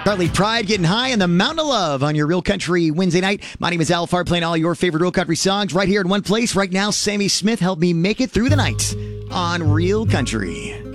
Hartley Pride getting high on the Mountain of Love on your Real Country Wednesday night. My name is Al Far, playing all your favorite Real Country songs right here in one place. Right now, Sammy Smith helped me make it through the night on Real Country.